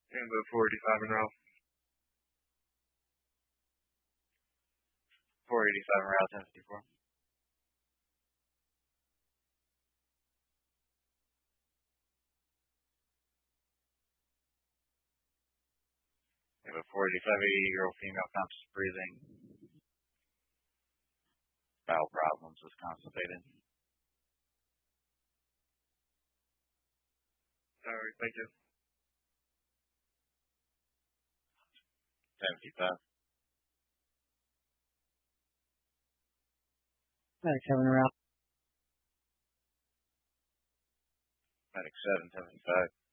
And the 485 in route. 487 route 1054. We have a 485-year-old female conscious breathing. Bowel problems, is constipated. Alright, thank you. 1055. Medic 7 route. Medic 7, 75.